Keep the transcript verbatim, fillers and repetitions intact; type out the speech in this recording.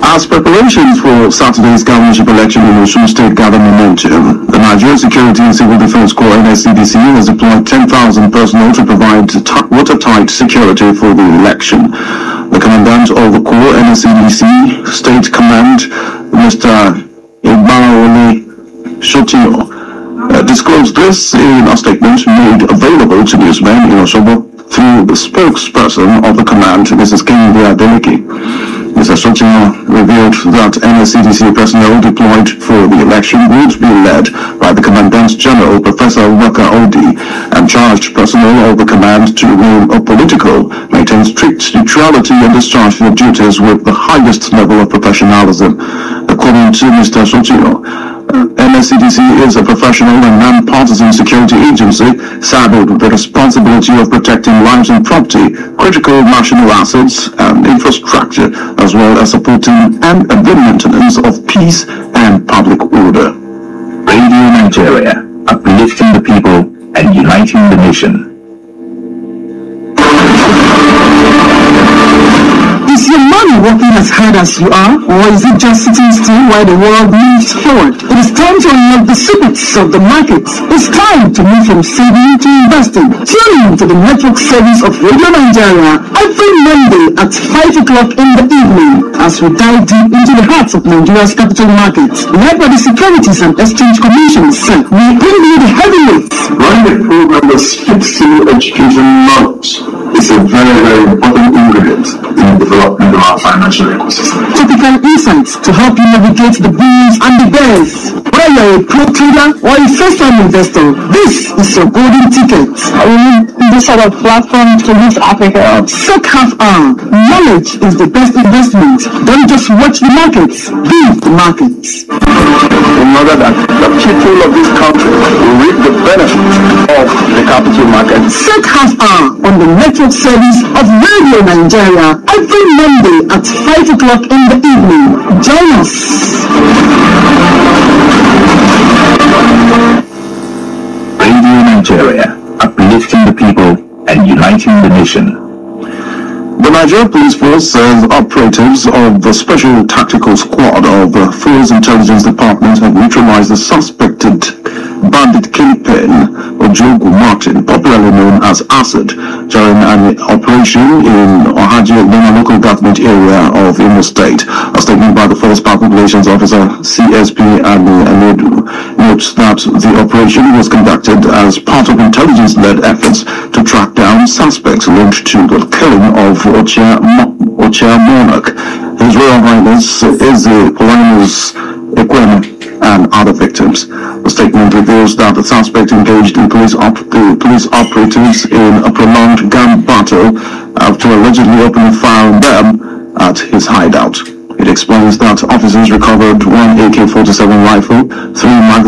As preparations for Saturday's governorship election in Osun State gather momentum, the Nigerian Security and Civil Defense Corps N S C D C has deployed ten thousand personnel to provide t- watertight security for the election. The commandant of the Corps N S C D C State Command, Mister Ibarole Shotio, uh, disclosed this in a statement made available to newsmen in Osogbo through the spokesperson of the command, Missus Kehinde Adeleke. Mister Shotio revealed that N S C D C personnel deployed for the election would be led by the Commandant General, Professor Waka Odi, and charged personnel of the command to remain apolitical, maintain strict neutrality, and discharge their duties with the highest level of professionalism. According to Mister Shotio, N S C D C is a professional and non-partisan security agency saddled with the responsibility of protecting lives and property, critical national assets and infrastructure, as well as supporting and the maintenance of peace and public order. Radio Nigeria, uplifting the people and uniting the nation. Is your money working as hard as you are, or is it just sitting still while the world moves forward? It is time to unlock the secrets of the markets. It's time to move from saving to investing. Tune in to the network service of Radio Nigeria every Monday at five o'clock in the evening as we dive deep into the hearts of Nigeria's capital markets. Led by the Securities and Exchange Commission, SEC, we bring you the heavyweights. Running a program that speaks to education knowledge is a very, very important ingredient in the development of our financial ecosystem. Typical insights to help you navigate the bulls and the bears. Whether you're a pro trader or a first-time investor, this is your golden ticket. We need this sort of platform to lift Africa up. Sec half hour. Knowledge is the best investment. Don't just watch the markets, be the markets. In order that the people of this country will reap the benefits of the capital market. Sec half hour on the network service of Radio Nigeria every Monday at five o'clock in the evening. Join us. Radio Nigeria, uplifting the people and uniting the nation. The Nigeria Police Force says operatives of the Special Tactical Squad of the Force Intelligence Department have neutralized the suspected bandit kingpin Ojogu Martin, popularly known as Acid, during an operation in Ohaji Lena local government area of Imo State. A statement by the Force Public Relations Officer C S P Ani Anedu notes that the operation was conducted as part of intelligence-led efforts to track down suspects linked to the killing of Ochia, Ochia Monarch, His Royal Highness Eze Polaimus Ekweme, and other victims. The statement reveals that the suspect engaged in police, op- the police operatives in a prolonged gun battle after allegedly opening fire on them at his hideout. It explains that officers recovered one A K forty-seven rifle, three magazines,